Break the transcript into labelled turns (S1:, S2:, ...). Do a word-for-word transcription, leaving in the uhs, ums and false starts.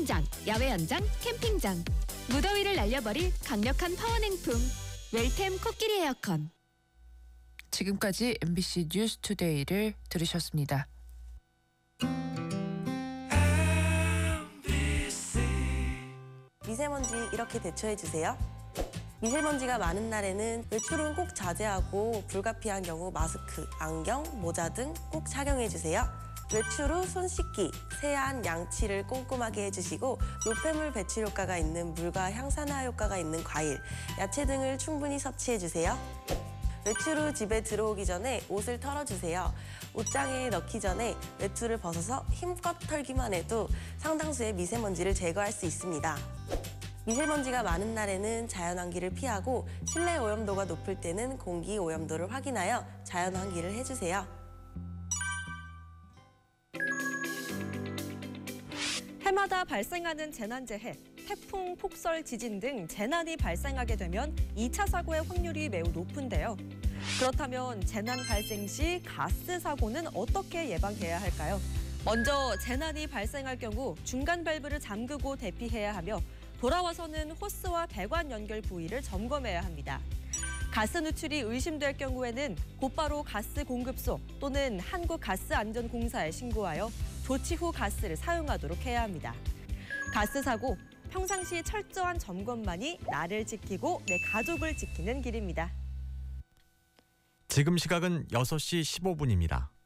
S1: 수영장, 야외 연장, 캠핑장. 무더위를 날려버릴 강력한 파워냉품. 웰템 코끼리 에어컨.
S2: 지금까지 엠비씨 뉴스투데이를 들으셨습니다.
S3: 미세먼지 이렇게 대처해주세요. 미세먼지가 많은 날에는 외출은 꼭 자제하고 불가피한 경우 마스크, 안경, 모자 등 꼭 착용해주세요. 외출 후 손 씻기, 세안, 양치를 꼼꼼하게 해주시고 노폐물 배출 효과가 있는 물과 향산화 효과가 있는 과일, 야채 등을 충분히 섭취해주세요. 외출 후 집에 들어오기 전에 옷을 털어주세요. 옷장에 넣기 전에 외투를 벗어서 힘껏 털기만 해도 상당수의 미세먼지를 제거할 수 있습니다. 미세먼지가 많은 날에는 자연환기를 피하고 실내 오염도가 높을 때는 공기 오염도를 확인하여 자연환기를 해주세요.
S4: 해마다 발생하는 재난재해, 태풍, 폭설, 지진 등 재난이 발생하게 되면 이 차 사고의 확률이 매우 높은데요. 그렇다면 재난 발생 시 가스 사고는 어떻게 예방해야 할까요? 먼저 재난이 발생할 경우 중간 밸브를 잠그고 대피해야 하며 돌아와서는 호스와 배관 연결 부위를 점검해야 합니다. 가스 누출이 의심될 경우에는 곧바로 가스 공급소 또는 한국가스안전공사에 신고하여 조치 후 가스를 사용하도록 해야 합니다. 가스 사고, 평상시 철저한 점검만이 나를 지키고 내 가족을 지키는 길입니다.
S5: 지금 시각은 여섯 시 십오 분입니다.